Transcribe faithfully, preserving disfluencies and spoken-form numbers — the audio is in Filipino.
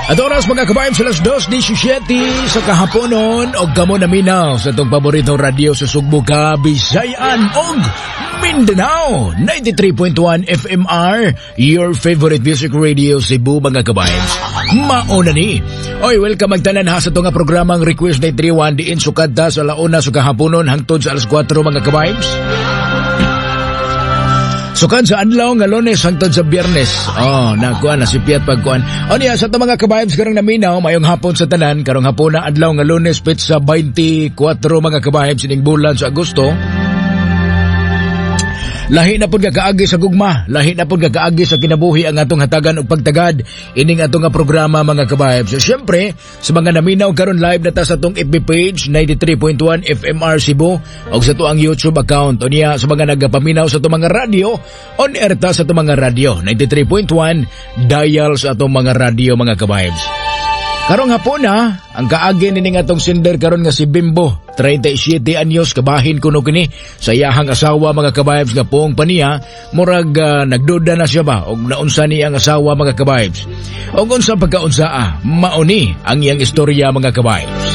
At oras mga kabayan sa alas dos disyesiyete sa kahaponon o kamo naminaw sa itong paboritong radio sa Sugbo, Kabisayan og Mindanao. ninety-three point one F M R, your favorite music radio Cebu mga kabayan. Mauna ni. Oy, welcome magtanan ha sa itong programang Request nine three one diin sukadta sa launa sa kahaponon hangtod sa alas kwatro mga kabayan. Sukad sa adlaw nga Lunes hangtod sa Biyernes. Oh, nakuan na si Piat pagkuan. O niya sa mga kabayabs karong naminaw mayong hapon sa tanan karong hapon na adlaw nga Lunes pit sa twenty-four mga kabayabs sining bulan sa Agosto. Lahi na pud nga kaagi sa gugma, lahi na pud nga kaagi sa kinabuhi ang atong hatagan og pagtagad ining atong nga programa mga kabayabs. So syempre, sa mga naminaw karon live na ta sa atong F B page ninety-three point one F M R Cebu og sa tuang YouTube account. O niya sa mga nagapaminaw sa atong mga radio, on air ta sa atong mga radio ninety-three point one dial sa atong mga radio mga kabayabs. Karong hapon na, ang kaagi nining atong sender karon nga si Bimbo, thirty-seven anyos, kabahin kuno kini sa iyahang asawa mga kabayabs nga poong paniya, murag uh, nagduda na siya ba og naunsa ni ang asawa mga kabayabs. Og unsa pagkaunsaa, mauni ang iyang istorya mga kabayabs.